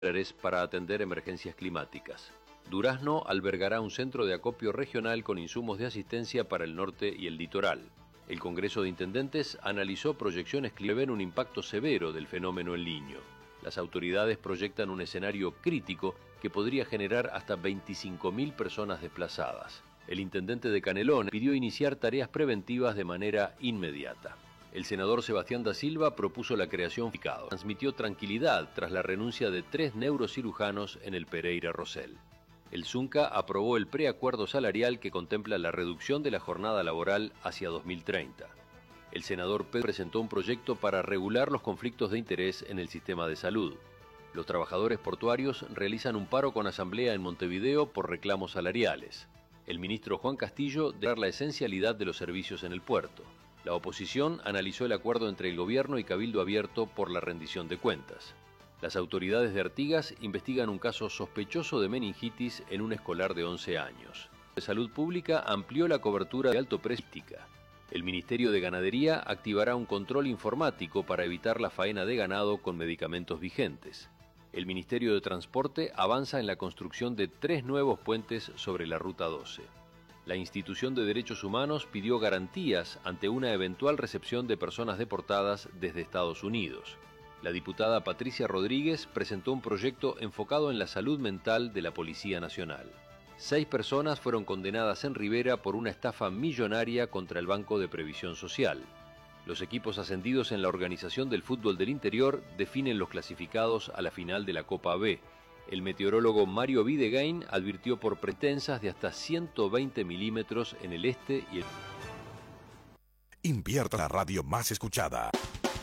para atender emergencias climáticas. Durazno albergará un centro de acopio regional con insumos de asistencia para el norte y el litoral. El Congreso de Intendentes analizó proyecciones que ven un impacto severo del fenómeno El Niño. Las autoridades proyectan un escenario crítico que podría generar hasta 25.000 personas desplazadas. El intendente de Canelones pidió iniciar tareas preventivas de manera inmediata. El senador Sebastián da Silva propuso la creación FICADO. Transmitió tranquilidad tras la renuncia de 3 neurocirujanos en el Pereira Rosell. El Zunca aprobó el preacuerdo salarial que contempla la reducción de la jornada laboral hacia 2030. El senador Pedro presentó un proyecto para regular los conflictos de interés en el sistema de salud. Los trabajadores portuarios realizan un paro con asamblea en Montevideo por reclamos salariales. El ministro Juan Castillo debe dar la esencialidad de los servicios en el puerto. La oposición analizó el acuerdo entre el gobierno y Cabildo Abierto por la rendición de cuentas. Las autoridades de Artigas investigan un caso sospechoso de meningitis en un escolar de 11 años. De Salud Pública amplió la cobertura de alto precio. El Ministerio de Ganadería activará un control informático para evitar la faena de ganado con medicamentos vigentes. El Ministerio de Transporte avanza en la construcción de 3 nuevos puentes sobre la Ruta 12. La Institución de Derechos Humanos pidió garantías ante una eventual recepción de personas deportadas desde Estados Unidos. La diputada Patricia Rodríguez presentó un proyecto enfocado en la salud mental de la Policía Nacional. 6 personas fueron condenadas en Rivera por una estafa millonaria contra el Banco de Previsión Social. Los equipos ascendidos en la Organización del Fútbol del Interior definen los clasificados a la final de la Copa B. El meteorólogo Mario Videgain advirtió por pretensas de hasta 120 milímetros en el este y el... Invierta la radio más escuchada.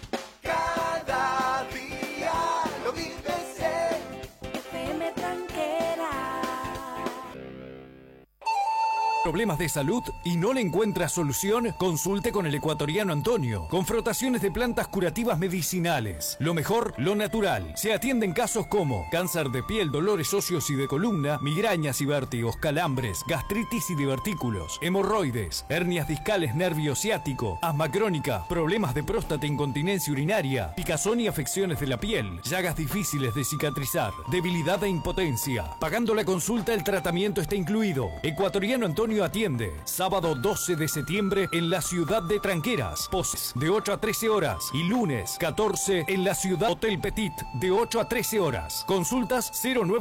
Cada día lo vives en FM Tranquera. ¿Problemas de salud y no le encuentra solución? Consulte con el ecuatoriano Antonio, con frotaciones de plantas curativas medicinales. Lo mejor, lo natural. Se atienden casos como cáncer de piel, dolores óseos y de columna, migrañas y vértigos, calambres, gastritis y divertículos, hemorroides, hernias discales, nervio ciático, asma crónica, problemas de próstata, incontinencia urinaria, picazón y afecciones de la piel, llagas difíciles de cicatrizar, debilidad e impotencia. Pagando la consulta, el tratamiento está incluido. Ecuatoriano Antonio atiende sábado 12 de septiembre en la ciudad de Tranqueras, Poses, de 8 a 13 horas, y lunes 14 en la ciudad Hotel Petit, de 8 a 13 horas. Consultas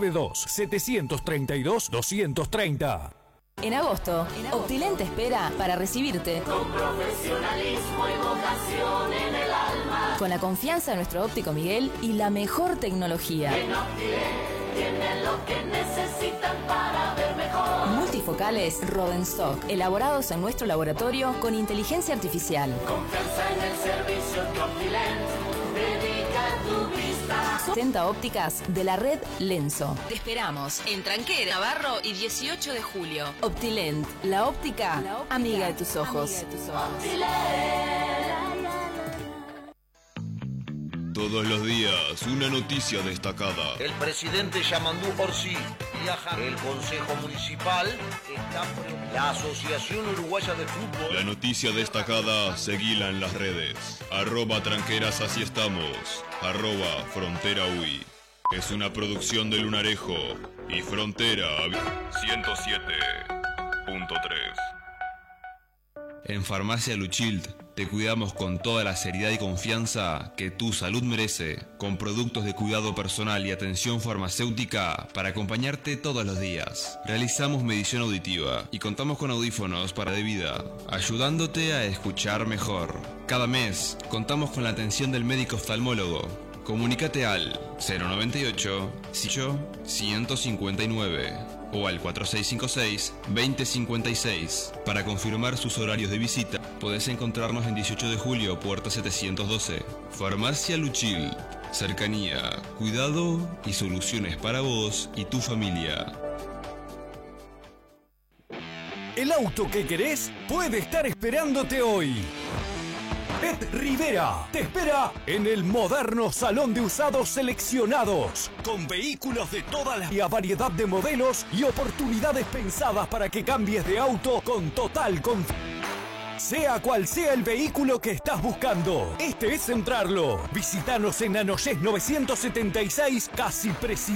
092-732-230. En agosto, Optilent te espera para recibirte Con profesionalismo y vocación en el alma. con la confianza de nuestro óptico Miguel y la mejor tecnología. En Optilent tienen lo que necesitan para ver mejor. Multifocales Rodenstock, elaborados en nuestro laboratorio con inteligencia artificial. Confianza en el servicio que Optilent dedica a tu vista. 60 ópticas de la red Lenso. Te esperamos en Tranquera, Navarro y 18 de julio. Optilent, la óptica amiga de tus ojos. Todos los días, una noticia destacada. El presidente Yamandú Orsi viaja. El Consejo Municipal está preocupado. La Asociación Uruguaya de Fútbol. La noticia destacada, seguila en las redes. @tranqueras, así estamos. @frontera UI. Es una producción de Lunarejo y Frontera 107.3. En Farmacia Luchild te cuidamos con toda la seriedad y confianza que tu salud merece, con productos de cuidado personal y atención farmacéutica para acompañarte todos los días. Realizamos medición auditiva y contamos con audífonos para de vida, ayudándote a escuchar mejor. Cada mes contamos con la atención del médico oftalmólogo. Comunícate al 098 159 o al 4656-2056 para confirmar sus horarios de visita. Podés encontrarnos en 18 de julio, puerta 712. Farmacia Luchil. Cercanía, cuidado y soluciones para vos y tu familia. El auto que querés puede estar esperándote hoy. Ed Rivera te espera en el moderno salón de usados seleccionados, con vehículos de toda la variedad de modelos y oportunidades pensadas para que cambies de auto con total confianza. Sea cual sea el vehículo que estás buscando, este es Centrarlo. Visítanos en Anoyés 976, casi Presidente.